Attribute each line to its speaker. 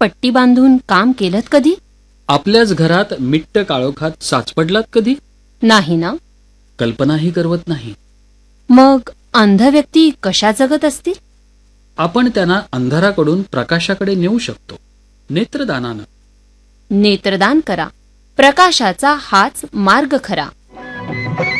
Speaker 1: पट्टी बांधून काम केलत कधी?
Speaker 2: आपल्याच घरात मिट्ट काळोखात साचपडलात कधी?
Speaker 1: नाही ना.
Speaker 2: कल्पनाही करवत नाही.
Speaker 1: मग अंध व्यक्ती कशा जगत असतील?
Speaker 2: आपण त्यांना अंधाराकडून प्रकाशाकडे नेऊ शकतो, नेत्रदानानं.
Speaker 1: नेत्रदान करा, प्रकाशाचा हाच मार्ग खरा.